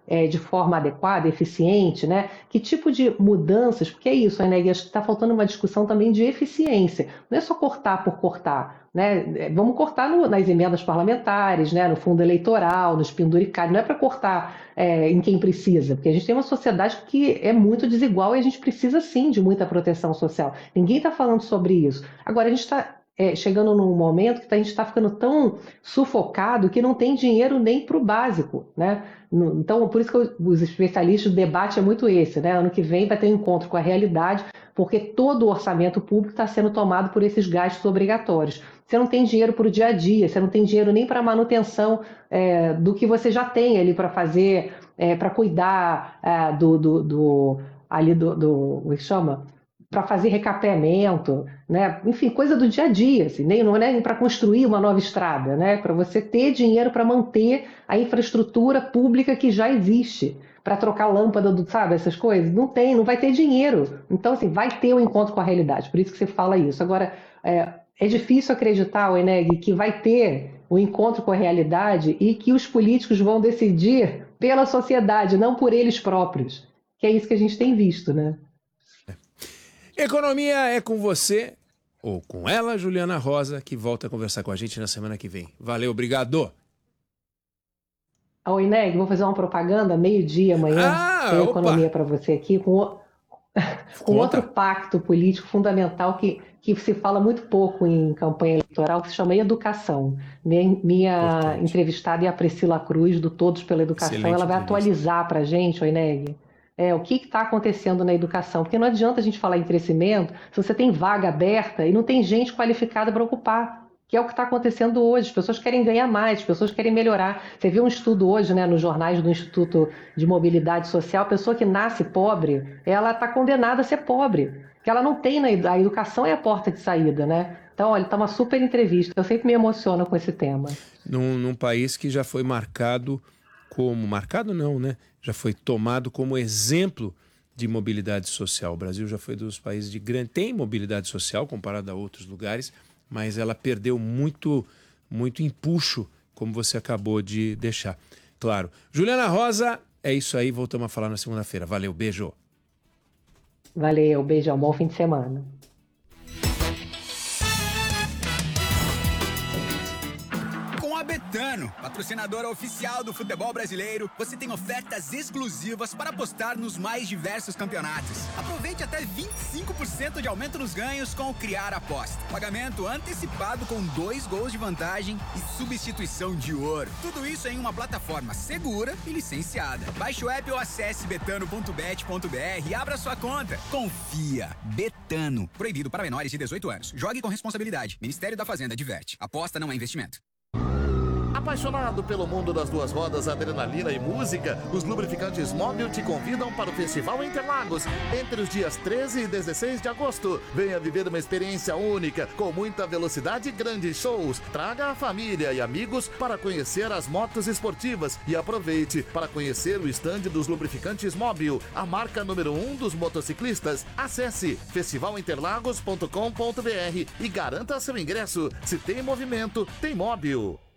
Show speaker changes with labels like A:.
A: de forma adequada, eficiente, né? Que tipo de mudanças, porque é isso, né? E acho que está faltando uma discussão também de eficiência. Não é só cortar por cortar, né? Vamos cortar nas emendas parlamentares, né? No fundo eleitoral, nos penduricários, não é para cortar em quem precisa, porque a gente tem uma sociedade que é muito desigual e a gente precisa sim de muita proteção social. Ninguém está falando sobre isso. Agora, a gente está chegando num momento que a gente está ficando tão sufocado que não tem dinheiro nem para o básico, né? Então, por isso que os especialistas, o debate é muito esse, né? Ano que vem vai ter um encontro com a realidade, porque todo o orçamento público está sendo tomado por esses gastos obrigatórios. Você não tem dinheiro para o dia a dia, você não tem dinheiro nem para a manutenção do que você já tem ali para fazer, para cuidar como é que chama? Para fazer recapeamento, né? Enfim, coisa do dia a dia, assim, não é nem para construir uma nova estrada, né? Para você ter dinheiro para manter a infraestrutura pública que já existe, para trocar lâmpada, sabe, essas coisas. Não tem, não vai ter dinheiro. Então, assim, vai ter um encontro com a realidade, por isso que você fala isso. Agora, é difícil acreditar, Eneg, que vai ter o encontro com a realidade e que os políticos vão decidir pela sociedade, não por eles próprios, que é isso que a gente tem visto, né?
B: Economia é com você, ou com ela, Juliana Rosa, que volta a conversar com a gente na semana que vem. Valeu, obrigado.
A: Oi, Neg, vou fazer uma propaganda, meio-dia amanhã, tem economia para você aqui, com outro pacto político fundamental que se fala muito pouco em campanha eleitoral, que se chama educação. Minha entrevistada é a Priscila Cruz, do Todos pela Educação.
B: Excelente
A: ela vai
B: entrevista.
A: atualizar para a gente, oi, Neg, o que está acontecendo na educação. Porque não adianta a gente falar em crescimento se você tem vaga aberta e não tem gente qualificada para ocupar, que é o que está acontecendo hoje. As pessoas querem ganhar mais, as pessoas querem melhorar. Você viu um estudo hoje, né, nos jornais do Instituto de Mobilidade Social, a pessoa que nasce pobre, ela está condenada a ser pobre, porque ela não tem, a educação é a porta de saída, né? Então, olha, está uma super entrevista, eu sempre me emociono com esse tema.
B: Num país que já foi marcado não, né? Já foi tomado como exemplo de mobilidade social. O Brasil já foi dos países de grande... Tem mobilidade social comparado a outros lugares, mas ela perdeu muito empuxo, como você acabou de deixar. Claro. Juliana Rosa, é isso aí. Voltamos a falar na segunda-feira. Valeu, beijo.
A: Valeu, beijão, bom fim de semana.
C: Betano, patrocinadora oficial do futebol brasileiro, você tem ofertas exclusivas para apostar nos mais diversos campeonatos. Aproveite até 25% de aumento nos ganhos com o Criar Aposta. Pagamento antecipado com 2 gols de vantagem e substituição de ouro. Tudo isso em uma plataforma segura e licenciada. Baixe o app ou acesse betano.bet.br e abra sua conta. Confia. Betano. Proibido para menores de 18 anos. Jogue com responsabilidade. Ministério da Fazenda adverte. Aposta não é investimento.
D: Apaixonado pelo mundo das duas rodas, adrenalina e música, os lubrificantes Móbil te convidam para o Festival Interlagos, entre os dias 13 e 16 de agosto. Venha viver uma experiência única, com muita velocidade e grandes shows. Traga a família e amigos para conhecer as motos esportivas e aproveite para conhecer o estande dos lubrificantes Móbil, a marca número 1 dos motociclistas. Acesse festivalinterlagos.com.br e garanta seu ingresso. Se tem movimento, tem Móbil.